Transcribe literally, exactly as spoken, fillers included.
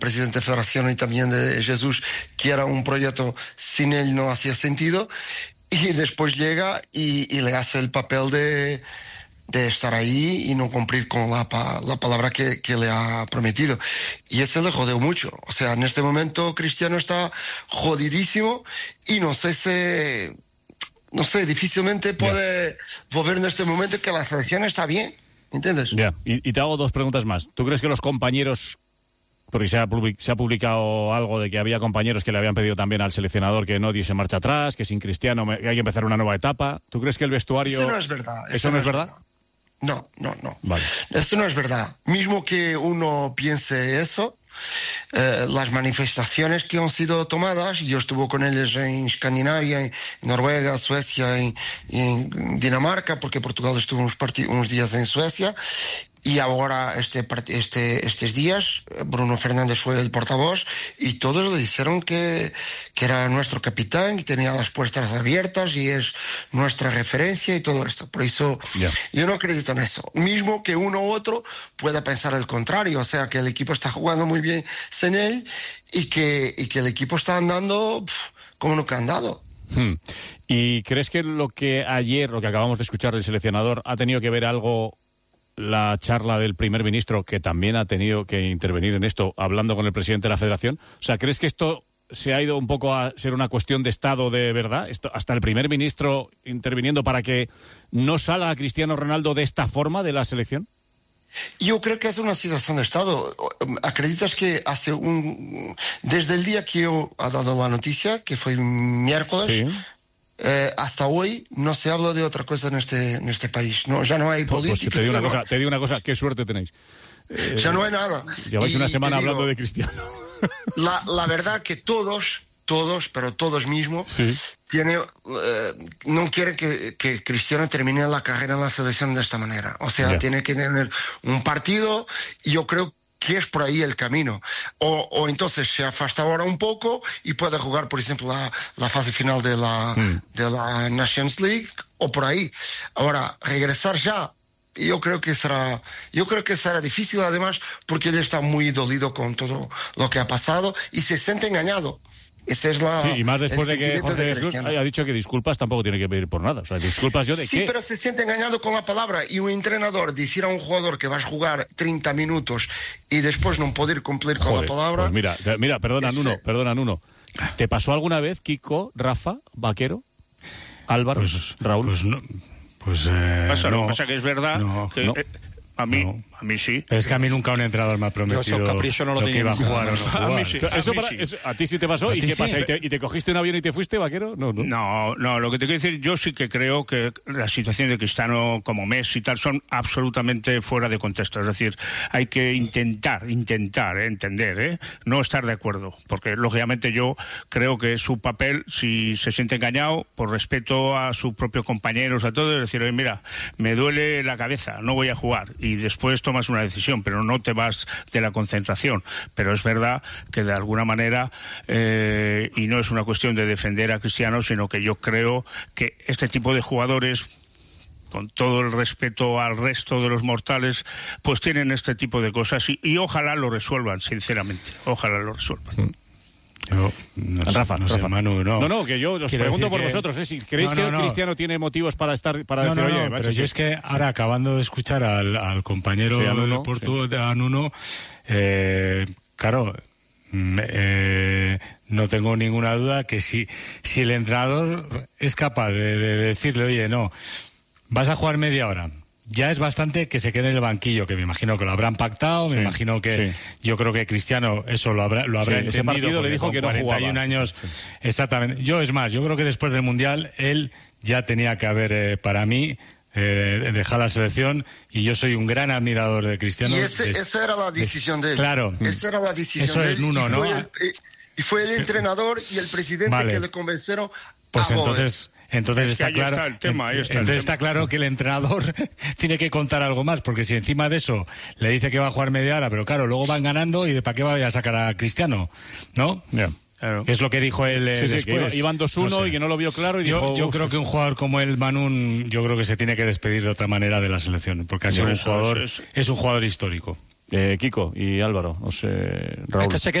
presidente de Federación y también de Jesús, que era un proyecto sin él no hacía sentido, y después llega y, y le hace el papel de, de estar ahí y no cumplir con la, la palabra que, que le ha prometido. Y ese le jodió mucho. O sea, en este momento Cristiano está jodidísimo y no sé si, no sé, difícilmente puede yeah. volver en este momento que la selección está bien, ¿entiendes? Ya, yeah. y, y te hago dos preguntas más. ¿Tú crees que los compañeros... Porque se ha, se ha publicado algo de que había compañeros que le habían pedido también al seleccionador que no diese marcha atrás, que sin Cristiano me, que hay que empezar una nueva etapa. ¿Tú crees que el vestuario...? Eso no es verdad. ¿Eso, ¿Eso no es verdad? verdad? No, no, no. Vale. Eso no es verdad. Mismo que uno piense eso, eh, las manifestaciones que han sido tomadas, yo estuve con ellos en Escandinavia, en Noruega, Suecia y, y en Dinamarca, porque Portugal estuvo unos, unos días en Suecia. Y ahora, este, este, estos días, Bruno Fernández fue el portavoz y todos le dijeron que, que era nuestro capitán, que tenía las puertas abiertas y es nuestra referencia y todo esto. Por eso, yeah. yo no acredito en eso. Mismo que uno u otro pueda pensar el contrario, o sea, que el equipo está jugando muy bien sin él y que, y que el equipo está andando pff, como nunca ha andado. Hmm. ¿Y crees que lo que ayer, lo que acabamos de escuchar del seleccionador, ha tenido que ver algo... la charla del primer ministro, que también ha tenido que intervenir en esto, hablando con el presidente de la Federación? O sea, ¿crees que esto se ha ido un poco a ser una cuestión de Estado de verdad? Esto, hasta el primer ministro interviniendo para que no salga Cristiano Ronaldo de esta forma de la selección. Yo creo que es una situación de Estado. ¿Acreditas que hace un... desde el día que yo ha dado la noticia, que fue miércoles... Sí. Eh, hasta hoy no se habla de otra cosa en este en este país. No, ya no hay política. Pues te digo una cosa, te digo una cosa, qué suerte tenéis. Eh, ya no hay nada. Lleváis una semana digo, hablando de Cristiano. La, la verdad que todos, todos, pero todos mismos, sí. tiene, eh, no quieren que, que Cristiano termine la carrera en la selección de esta manera. O sea, yeah. tiene que tener un partido y yo creo que es por ahí el camino. O, o entonces se afasta ahora un poco y puede jugar, por ejemplo, la, la fase final de la, mm. de la Nations League, o por ahí. Ahora, regresar ya, yo creo que será, yo creo que será difícil, además, porque él está muy dolido con todo lo que ha pasado y se siente engañado. Esa es la, sí, y más después de que Jorge Jesús haya dicho que disculpas tampoco tiene que pedir por nada. O sea, disculpas yo de sí, qué. Sí, pero se siente engañado con la palabra. Y un entrenador decir a un jugador que vas a jugar treinta minutos y después no poder cumplir con Joder, la palabra... Pues mira, mira, perdona, ese... Nuno, perdona, Nuno. ¿Te pasó alguna vez, Kiko, Rafa, Vaquero, Álvaro, pues, Raúl? Pues no. Pues eh, pasa, no, lo que pasa que es verdad no, que... No. Eh, A mí, no. a mí sí. Pero es que a mí nunca un entrenador me ha prometido no, capricho no lo, lo que iba a jugar o no jugar. A mí sí. A, eso mí para, sí. eso, ¿A ti sí te pasó? ¿A ¿Y ti qué sí? pasa? ¿Y te, ¿Y te cogiste un avión y te fuiste, Vaquero? No, no. No, no, lo que te quiero decir, yo sí que creo que la situación de Cristiano como Messi y tal son absolutamente fuera de contexto. Es decir, hay que intentar, intentar eh, entender, ¿eh? no estar de acuerdo. Porque, lógicamente, yo creo que su papel, si se siente engañado, por respeto a sus propios compañeros, a todos, es decir, oye, mira, me duele la cabeza, no voy a jugar. Y después tomas una decisión, pero no te vas de la concentración. Pero es verdad que de alguna manera, eh, y no es una cuestión de defender a Cristiano, sino que yo creo que este tipo de jugadores, con todo el respeto al resto de los mortales, pues tienen este tipo de cosas y, y ojalá lo resuelvan, sinceramente. Ojalá lo resuelvan. Mm. Yo, no Rafa, sé, no, Rafa. Sé, Manu, no. no, no, que yo os pregunto por que... vosotros, ¿eh? Si creéis no, no, no, que no. Cristiano tiene motivos para estar, para no, decir, no, oye, no, macho, pero sí. yo es que ahora, acabando de escuchar al, al compañero sí, a Nuno, de Porto, sí. de a Nuno, eh, claro, eh, no tengo ninguna duda que si, si el entrenador es capaz de, de decirle, oye, no, vas a jugar media hora, ya es bastante que se quede en el banquillo, que me imagino que lo habrán pactado, sí, me imagino que sí. yo creo que Cristiano eso lo habrá, lo habrá sí, entendido. ese partido le dijo que no jugaba. cuarenta y un años, sí, sí. Exactamente. Yo, es más, yo creo que después del Mundial él ya tenía que haber, eh, para mí, eh, dejar la selección, y yo soy un gran admirador de Cristiano. Y ese, es, esa era la decisión es, de él. Claro. Esa era la decisión eso de él. Es Nuno, y, ¿no? fue el, y fue el entrenador y el presidente vale. que le convencieron pues a entonces... volver. Entonces es está ahí claro, está el tema, ahí está entonces el está tema. claro que el entrenador tiene que contar algo más, porque si encima de eso le dice que va a jugar media hora, pero claro, luego van ganando y de para qué va a sacar a Cristiano, ¿no? Yeah. Claro. Que es lo que dijo él sí, sí, después. Que iban dos uno no sé. Y que no lo vio claro y yo, dijo... Yo creo que un jugador como el Manún, yo creo que se tiene que despedir de otra manera de la selección, porque ha sido no, un jugador, es, es un jugador histórico. Eh, Kiko y Álvaro, no sé, Raúl. Es que se